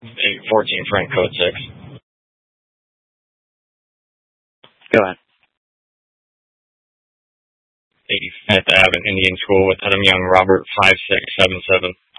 14 Frank code 6. Go ahead. 85th Ave, Indian School with Adam Young, Robert 5677.